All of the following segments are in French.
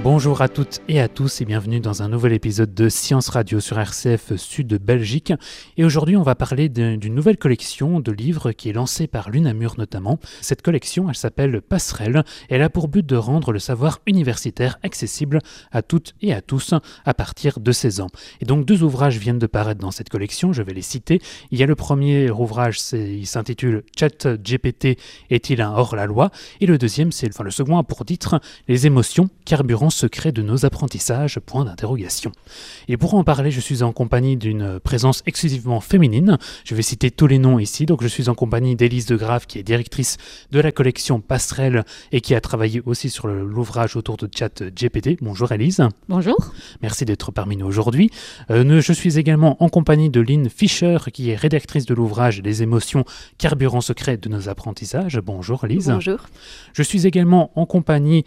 Bonjour à toutes et à tous et bienvenue dans un nouvel épisode de Science Radio sur RCF Sud de Belgique. Et aujourd'hui, on va parler d'une nouvelle collection de livres qui est lancée par l'UNAMUR notamment. Cette collection, elle s'appelle Passerelle et elle a pour but de rendre le savoir universitaire accessible à toutes et à tous à partir de 16 ans. Et donc, deux ouvrages viennent de paraître dans cette collection, je vais les citer. Il y a le premier ouvrage, il s'intitule ChatGPT est-il un hors-la-loi ? Et le deuxième, le second a pour titre Les émotions, carburant secret de nos apprentissages, point d'interrogation. Et pour en parler, je suis en compagnie d'une présence exclusivement féminine. Je vais citer tous les noms ici. Donc je suis en compagnie d'Élise Degrave, qui est directrice de la collection Passerelle et qui a travaillé aussi sur l'ouvrage autour de ChatGPT. Bonjour Élise. Bonjour. Merci d'être parmi nous aujourd'hui. Je suis également en compagnie de Lynn Fischer, qui est rédactrice de l'ouvrage Les émotions, carburant secret de nos apprentissages. Bonjour Élise. Bonjour. Je suis également accompagnée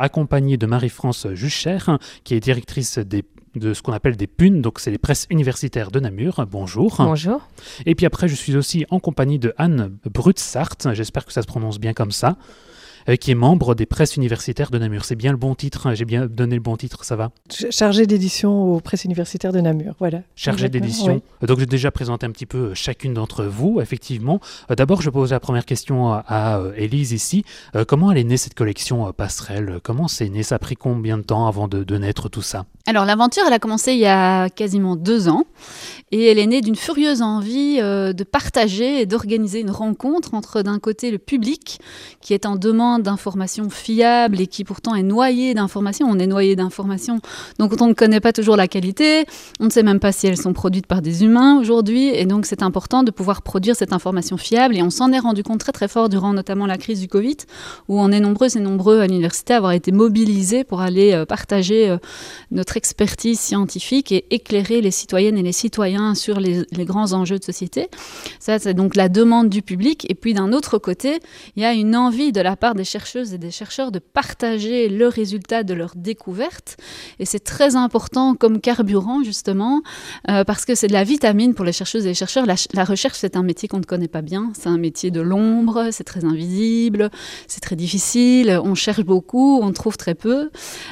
de Marie-France Jucher, qui est directrice de ce qu'on appelle des PUN, donc c'est les presses universitaires de Namur. Bonjour. Bonjour. Et puis après, je suis aussi en compagnie de Anne Brutsart, j'espère que ça se prononce bien comme ça, qui est membre des presses universitaires de Namur. C'est bien le bon titre, j'ai bien donné le bon titre, ça va ? Chargée d'édition aux presses universitaires de Namur, voilà. Chargée d'édition. Oui. Donc j'ai déjà présenté un petit peu chacune d'entre vous, effectivement. D'abord, je pose la première question à Élise ici. Comment elle est née cette collection Passerelle ? Comment c'est né ? Ça a pris combien de temps avant de naître tout ça ? Alors l'aventure, elle a commencé il y a quasiment 2 ans et elle est née d'une furieuse envie de partager et d'organiser une rencontre entre d'un côté le public qui est en demande d'informations fiables et qui pourtant est noyé d'informations. On est noyé d'informations, donc on ne connaît pas toujours la qualité, on ne sait même pas si elles sont produites par des humains aujourd'hui, et donc c'est important de pouvoir produire cette information fiable, et on s'en est rendu compte très très fort durant notamment la crise du Covid, où on est nombreuses et nombreux à l'université à avoir été mobilisés pour aller partager notre expertise scientifique et éclairer les citoyennes et les citoyens sur les grands enjeux de société. Ça, c'est donc la demande du public, et puis d'un autre côté, il y a une envie de la part des chercheuses et des chercheurs de partager le résultat de leur découverte, et c'est très important comme carburant justement parce que c'est de la vitamine pour les chercheuses et les chercheurs. La recherche, c'est un métier qu'on ne connaît pas bien, c'est un métier de l'ombre, c'est très invisible, c'est très difficile, on cherche beaucoup, on trouve très peu,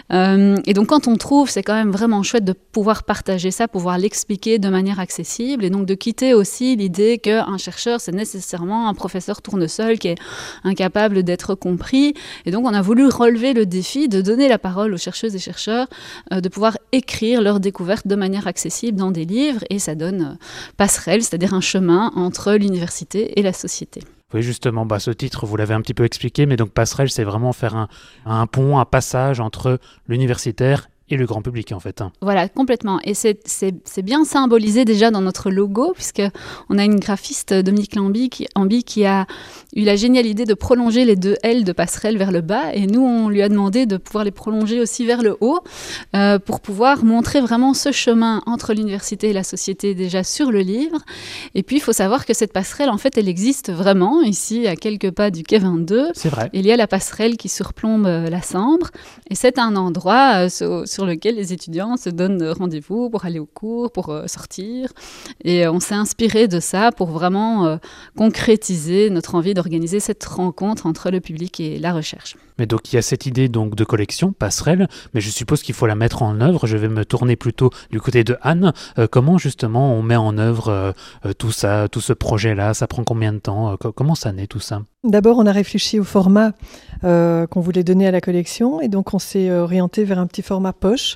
et donc quand on trouve, c'est quand même vraiment chouette de pouvoir partager ça, pouvoir l'expliquer de manière accessible, et donc de quitter aussi l'idée qu'un chercheur, c'est nécessairement un professeur tournesol qui est incapable d'être compris. Et donc on a voulu relever le défi de donner la parole aux chercheuses et chercheurs, de pouvoir écrire leurs découvertes de manière accessible dans des livres, et ça donne passerelle, c'est-à-dire un chemin entre l'université et la société. Oui, justement, ce titre, vous l'avez un petit peu expliqué, mais donc passerelle, c'est vraiment faire un pont, un passage entre l'universitaire et le grand public, en fait. Voilà, complètement. Et c'est bien symbolisé déjà dans notre logo, puisqu'on a une graphiste, Dominique Amby, qui a eu la géniale idée de prolonger les 2 L de passerelle vers le bas. Et nous, on lui a demandé de pouvoir les prolonger aussi vers le haut, pour pouvoir montrer vraiment ce chemin entre l'université et la société déjà sur le livre. Et puis, il faut savoir que cette passerelle, en fait, elle existe vraiment, ici, à quelques pas du quai 22. C'est vrai. Il y a la passerelle qui surplombe la Sambre. Et c'est un endroit sur lequel les étudiants se donnent rendez-vous pour aller au cours, pour sortir. Et on s'est inspiré de ça pour vraiment concrétiser notre envie d'organiser cette rencontre entre le public et la recherche. Mais donc il y a cette idée donc de collection, passerelle, mais je suppose qu'il faut la mettre en œuvre. Je vais me tourner plutôt du côté de Anne. Comment justement on met en œuvre tout ça, tout ce projet-là ? Ça prend combien de temps ? Comment ça naît tout ça ? D'abord, on a réfléchi au format qu'on voulait donner à la collection, et donc on s'est orienté vers un petit format poche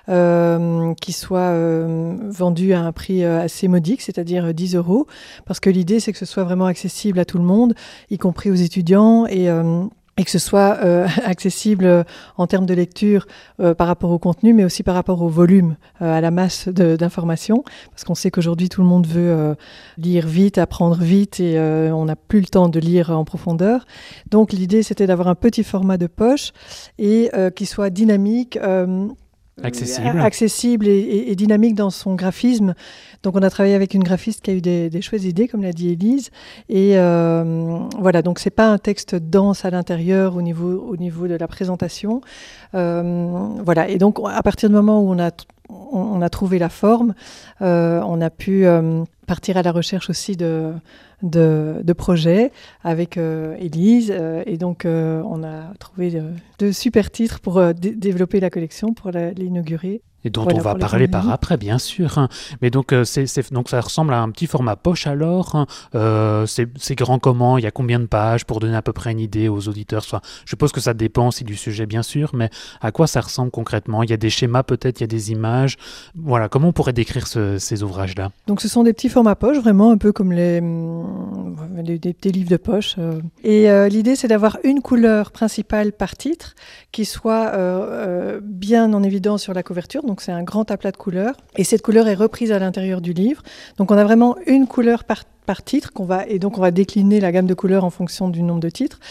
qui soit vendu à un prix assez modique, c'est-à-dire 10 €, parce que l'idée c'est que ce soit vraiment accessible à tout le monde, y compris aux étudiants, et que ce soit accessible en termes de lecture par rapport au contenu, mais aussi par rapport au volume, à la masse d'informations, parce qu'on sait qu'aujourd'hui tout le monde veut lire vite, apprendre vite, et on n'a plus le temps de lire en profondeur. Donc l'idée c'était d'avoir un petit format de poche et qui soit dynamique, accessible et dynamique dans son graphisme. Donc on a travaillé avec une graphiste qui a eu des chouettes idées, comme l'a dit Élise, et voilà, donc c'est pas un texte dense à l'intérieur au niveau de la présentation, voilà. Et donc à partir du moment où on a on a trouvé la forme. On a pu partir à la recherche aussi de projets avec Élise. Et donc, on a trouvé de super titres pour développer la collection, pour l'inaugurer. Et dont on va parler par après, bien sûr. Mais donc, donc ça ressemble à un petit format poche alors. C'est grand comment? Il y a combien de pages pour donner à peu près une idée aux auditeurs? Je suppose que ça dépend aussi du sujet, bien sûr, mais à quoi ça ressemble concrètement? Il y a des schémas peut-être, il y a des images. Voilà, comment on pourrait décrire ces ouvrages-là? Donc, ce sont des petits formats poche, vraiment un peu comme des petits livres de poche. Et l'idée, c'est d'avoir une couleur principale par titre qui soit bien en évidence sur la couverture. Donc c'est un grand aplat de couleurs. Et cette couleur est reprise à l'intérieur du livre. Donc on a vraiment une couleur par titre et donc on va décliner la gamme de couleurs en fonction du nombre de titres.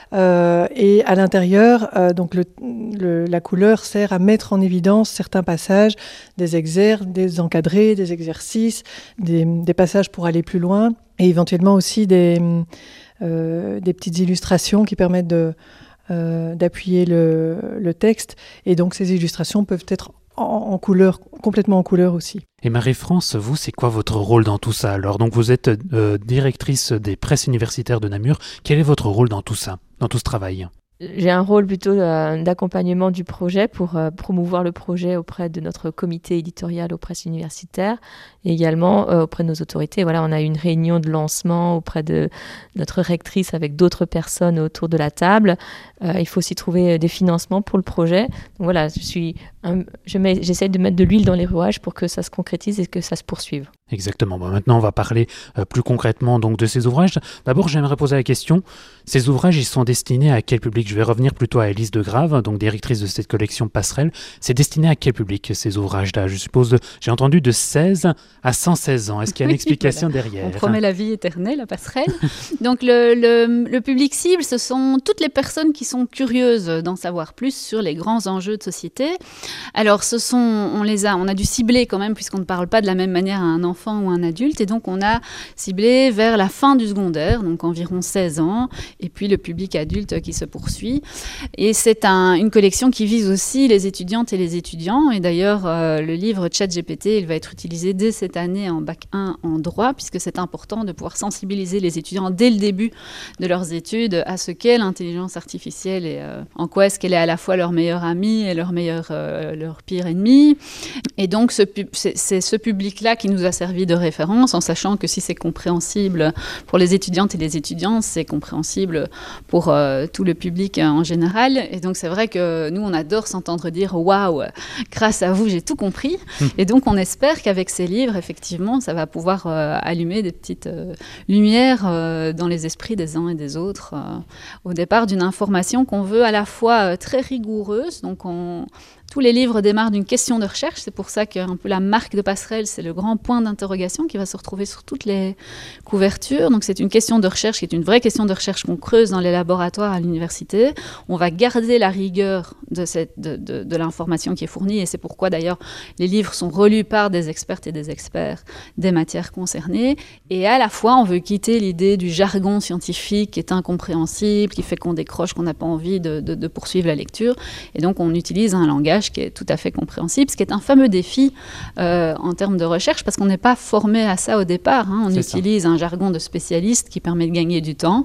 Et à l'intérieur, donc la couleur sert à mettre en évidence certains passages, des exergues, des encadrés, des exercices, des passages pour aller plus loin, et éventuellement aussi des petites illustrations qui permettent d'appuyer le texte. Et donc ces illustrations peuvent être en couleur, complètement en couleur aussi. Et Marie-France, vous, c'est quoi votre rôle dans tout ça? Alors, donc vous êtes directrice des presses universitaires de Namur. Quel est votre rôle dans tout ça, dans tout ce travail? J'ai un rôle plutôt d'accompagnement du projet pour promouvoir le projet auprès de notre comité éditorial aux presses universitaires et également auprès de nos autorités. Voilà, on a eu une réunion de lancement auprès de notre rectrice avec d'autres personnes autour de la table. Il faut aussi trouver des financements pour le projet. Donc voilà, j'essaie de mettre de l'huile dans les rouages pour que ça se concrétise et que ça se poursuive. Exactement. Bon, maintenant, on va parler plus concrètement donc, de ces ouvrages. D'abord, j'aimerais poser la question, ces ouvrages, ils sont destinés à quel public? Je vais revenir plutôt à Élise Degrave, donc directrice de cette collection Passerelle. C'est destiné à quel public, ces ouvrages-là? Je suppose, j'ai entendu de 16 à 116 ans. Est-ce qu'il y a une explication derrière? On promet la vie éternelle à Passerelle. Donc, le public cible, ce sont toutes les personnes qui sont curieuses d'en savoir plus sur les grands enjeux de société. Alors, on a dû cibler quand même, puisqu'on ne parle pas de la même manière à un enfant ou un adulte, et donc on a ciblé vers la fin du secondaire, donc environ 16 ans, et puis le public adulte qui se poursuit. Et c'est une collection qui vise aussi les étudiantes et les étudiants, et d'ailleurs le livre ChatGPT, il va être utilisé dès cette année en bac 1 en droit, puisque c'est important de pouvoir sensibiliser les étudiants dès le début de leurs études à ce qu'est l'intelligence artificielle et en quoi est-ce qu'elle est à la fois leur meilleur ami et leur pire ennemi. Et donc c'est ce public-là qui nous a servi de référence, en sachant que si c'est compréhensible pour les étudiantes et les étudiants, c'est compréhensible pour tout le public en général. Et donc c'est vrai que nous, on adore s'entendre dire « Waouh, grâce à vous, j'ai tout compris ». Et donc on espère qu'avec ces livres, effectivement, ça va pouvoir allumer des petites lumières dans les esprits des uns et des autres au départ d'une information qu'on veut à la fois très rigoureuse. Donc tous les livres démarrent d'une question de recherche. C'est pour ça qu'un peu la marque de Passerelle, c'est le grand point d'interrogation qui va se retrouver sur toutes les couvertures. Donc c'est une question de recherche qui est une vraie question de recherche qu'on creuse dans les laboratoires à l'université. On va garder la rigueur de l'information qui est fournie, et c'est pourquoi d'ailleurs les livres sont relus par des expertes et des experts des matières concernées. Et à la fois, on veut quitter l'idée du jargon scientifique qui est incompréhensible, qui fait qu'on décroche, qu'on n'a pas envie de poursuivre la lecture. Et donc on utilise un langage qui est tout à fait compréhensible, ce qui est un fameux défi en termes de recherche, parce qu'on n'est pas formé à ça au départ. On utilise un jargon de spécialiste qui permet de gagner du temps,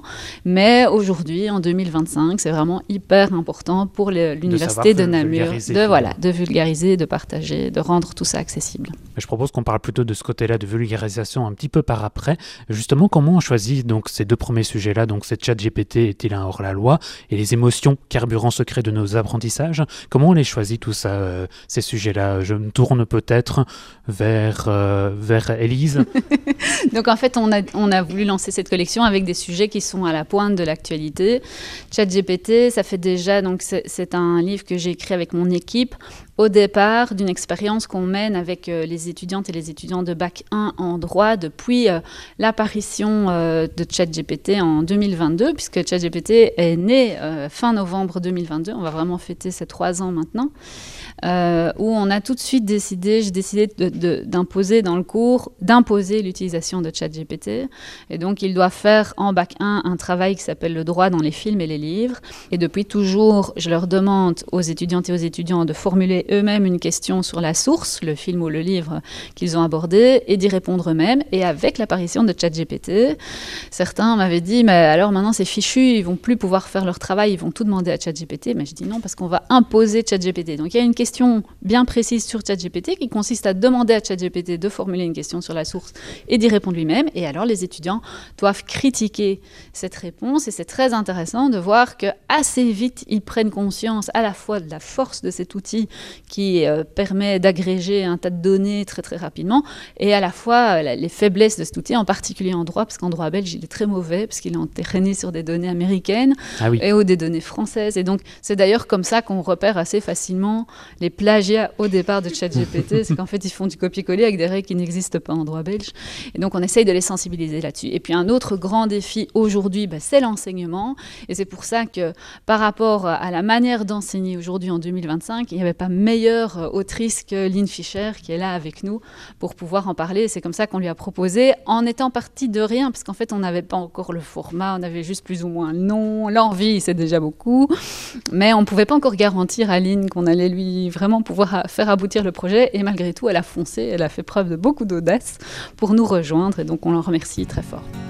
mais aujourd'hui, en 2025, c'est vraiment hyper important pour l'université de Namur de vulgariser, de partager, de rendre tout ça accessible. Je propose qu'on parle plutôt de ce côté-là de vulgarisation un petit peu par après. Justement, comment on choisit donc ces deux premiers sujets-là, donc c'est ChatGPT est-il un hors-la-loi et les émotions, carburant secret de nos apprentissages. Comment on les choisit tout ça, ces sujets-là? Je me tourne peut-être vers Élise. Donc en fait, on a voulu lancer cette collection avec des sujets qui sont à la pointe de l'actualité. ChatGPT, ça fait déjà, donc c'est un livre que j'ai écrit avec mon équipe au départ d'une expérience qu'on mène avec les étudiantes et les étudiants de Bac 1 en droit depuis l'apparition de ChatGPT en 2022, puisque ChatGPT est né fin novembre 2022. On va vraiment fêter ces 3 ans maintenant. où on a tout de suite j'ai décidé d'imposer dans le cours, d'imposer l'utilisation de ChatGPT. Et donc, ils doivent faire en bac 1 un travail qui s'appelle le droit dans les films et les livres. Et depuis toujours, je leur demande aux étudiantes et aux étudiants de formuler eux-mêmes une question sur la source, le film ou le livre qu'ils ont abordé, et d'y répondre eux-mêmes. Et avec l'apparition de ChatGPT, certains m'avaient dit, mais alors maintenant c'est fichu, ils vont plus pouvoir faire leur travail, ils vont tout demander à ChatGPT. Mais je dis non, parce qu'on va imposer ChatGPT. Donc il y a une question bien précise sur ChatGPT qui consiste à demander à ChatGPT de formuler une question sur la source et d'y répondre lui-même. Et alors les étudiants doivent critiquer cette réponse. Et c'est très intéressant de voir que assez vite ils prennent conscience à la fois de la force de cet outil qui permet d'agréger un tas de données très très rapidement, et à la fois les faiblesses de cet outil, en particulier en droit, parce qu'en droit belge il est très mauvais, parce qu'il est entraîné sur des données américaines et des données françaises. Et donc c'est d'ailleurs comme ça qu'on repère assez facilement les plagiats au départ de ChatGPT, c'est qu'en fait ils font du copier-coller avec des règles qui n'existent pas en droit belge. Et donc on essaye de les sensibiliser là-dessus. Et puis un autre grand défi aujourd'hui, c'est l'enseignement. Et c'est pour ça que par rapport à la manière d'enseigner aujourd'hui en 2025, il n'y avait pas meilleure autrice que Lynn Fischer qui est là avec nous pour pouvoir en parler. Et c'est comme ça qu'on lui a proposé, en étant parti de rien, parce qu'en fait on n'avait pas encore le format, on avait juste plus ou moins le nom, l'envie, c'est déjà beaucoup, mais on ne pouvait pas encore garantir à Lynn qu'on allait lui vraiment pouvoir faire aboutir le projet. Et malgré tout, elle a foncé, elle a fait preuve de beaucoup d'audace pour nous rejoindre, et donc on l'en remercie très fort.